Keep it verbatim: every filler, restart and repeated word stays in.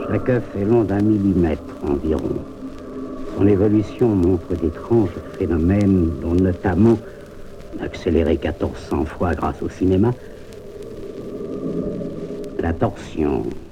Chaque œuf est long d'un millimètre environ. Son évolution montre d'étranges phénomènes, dont notamment, accéléré quatorze cents fois grâce au cinéma, la torsion.